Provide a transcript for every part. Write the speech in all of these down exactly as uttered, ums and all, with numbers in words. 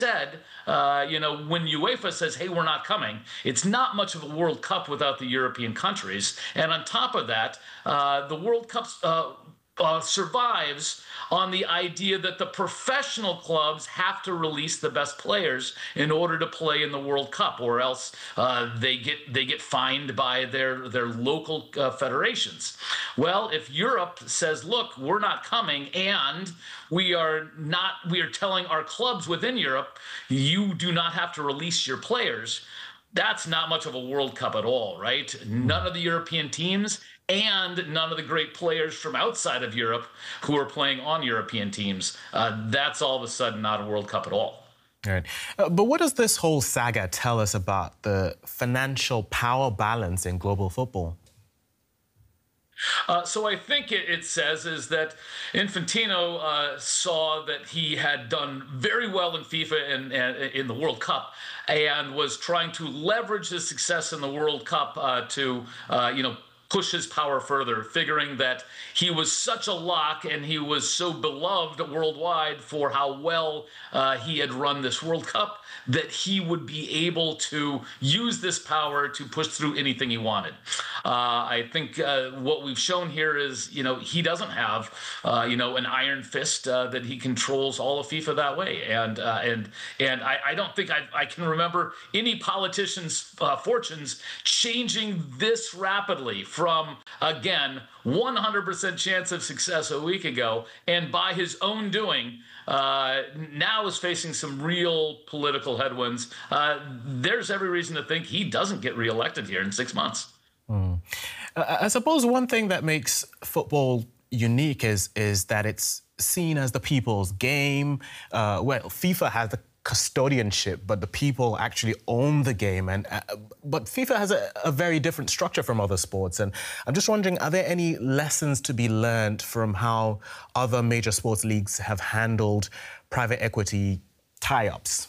said, uh, you know, when UEFA says, hey, we're not coming, it's not much of a World Cup without the European countries. And on top of that, uh, the World Cup uh, uh, survives on the idea that the professional clubs have to release the best players in order to play in the World Cup, or else uh, they get they get fined by their their local uh, federations. Well, if Europe says, look, we're not coming, and we are not we are telling our clubs within Europe, you do not have to release your players, that's not much of a World Cup at all, right? None of the European teams and none of the great players from outside of Europe who are playing on European teams. Uh, that's all of a sudden not a World Cup at all. All right. Uh, but what does this whole saga tell us about the financial power balance in global football? Uh, so I think it, it says is that Infantino uh, saw that he had done very well in FIFA and, and in the World Cup, and was trying to leverage his success in the World Cup uh, to, uh, you know, push his power further, figuring that he was such a lock and he was so beloved worldwide for how well uh, he had run this World Cup, that he would be able to use this power to push through anything he wanted. Uh, I think uh, what we've shown here is, you know, he doesn't have, uh, you know, an iron fist uh, that he controls all of FIFA that way. And uh, and and I, I don't think I, I can remember any politician's uh, fortunes changing this rapidly from, again, one hundred percent chance of success a week ago, and by his own doing, uh, now is facing some real political headwinds. Uh, there's every reason to think he doesn't get reelected here in six months. Mm. Uh, I suppose one thing that makes football unique is, is that it's seen as the people's game. Uh, well, FIFA has the custodianship, but the people actually own the game. And uh, but FIFA has a, a very different structure from other sports. And I'm just wondering, are there any lessons to be learned from how other major sports leagues have handled private equity tie-ups?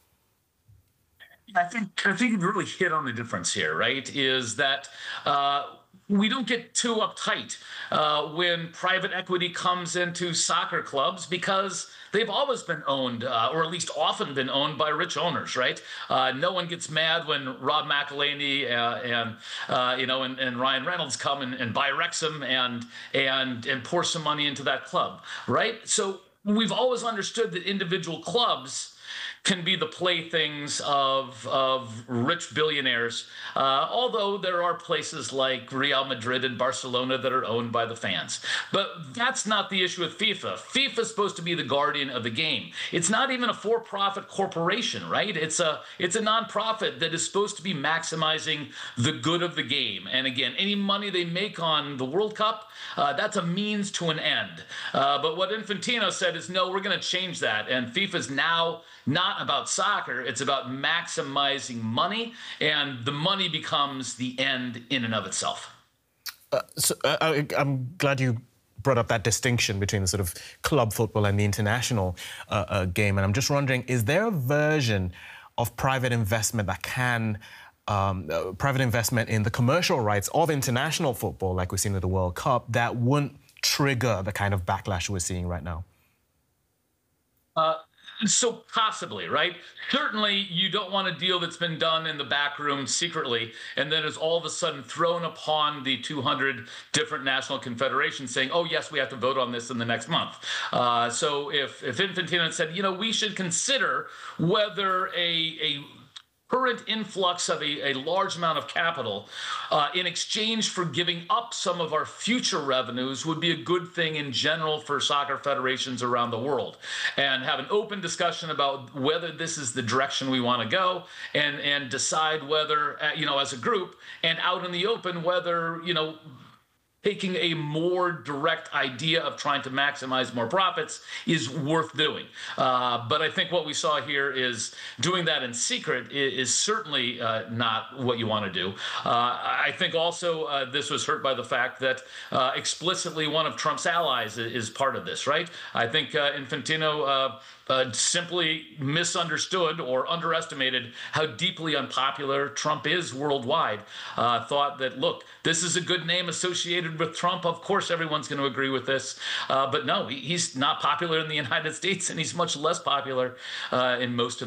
I think I think you've really hit on the difference here, right? Is that uh, we don't get too uptight uh, when private equity comes into soccer clubs, because they've always been owned, uh, or at least often been owned, by rich owners, right? Uh, no one gets mad when Rob McElhenney uh, and uh, you know and, and Ryan Reynolds come and, and buy Wrexham and and and pour some money into that club, right? So we've always understood that individual clubs can be the playthings of, of rich billionaires, uh, although there are places like Real Madrid and Barcelona that are owned by the fans. But that's not the issue with FIFA. FIFA is supposed to be the guardian of the game. It's not even a for-profit corporation, right? It's a, it's a nonprofit that is supposed to be maximizing the good of the game. And again, any money they make on the World Cup, uh, that's a means to an end. Uh, but what Infantino said is, no, we're going to change that. And FIFA's now not about soccer, it's about maximizing money, and the money becomes the end in and of itself. Uh, so, uh, I, I'm glad you brought up that distinction between the sort of club football and the international uh, uh, game, and I'm just wondering, is there a version of private investment that can Um, uh, private investment in the commercial rights of international football, like we've seen with the World Cup, that wouldn't trigger the kind of backlash we're seeing right now? Uh, so possibly, right? Certainly, you don't want a deal that's been done in the back room secretly and then is all of a sudden thrown upon the two hundred different national confederations saying, oh, yes, we have to vote on this in the next month. Uh, so if, if Infantino had said, you know, we should consider whether a, a current influx of a, a large amount of capital uh, in exchange for giving up some of our future revenues would be a good thing in general for soccer federations around the world, and have an open discussion about whether this is the direction we want to go, and and decide whether, uh, you know, as a group and out in the open, whether, you know, taking a more direct idea of trying to maximize more profits is worth doing. Uh, but I think what we saw here is doing that in secret is, is certainly uh, not what you want to do. Uh, I think also uh, this was hurt by the fact that uh, explicitly one of Trump's allies is part of this, right? I think uh, Infantino uh, Uh, simply misunderstood or underestimated how deeply unpopular Trump is worldwide. Uh, thought that, look, this is a good name associated with Trump. Of course, everyone's going to agree with this. Uh, but no, he, he's not popular in the United States, and he's much less popular uh, in most of